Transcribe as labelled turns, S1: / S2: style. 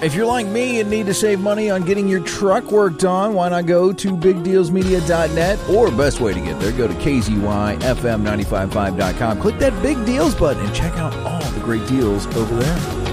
S1: If you're like me and need to save money on getting your truck worked on, why not go to BigDealsMedia.net? Or best way to get there, go to KZYFM955.com. Click that Big Deals button and check out all the great deals over there.